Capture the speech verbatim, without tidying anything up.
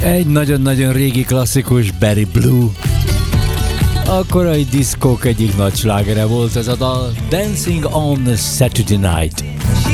Egy nagyon-nagyon régi klasszikus, Barry Blue. A korai diszkók egyik nagy slágere volt ez a dal, Dancing on a Saturday Night.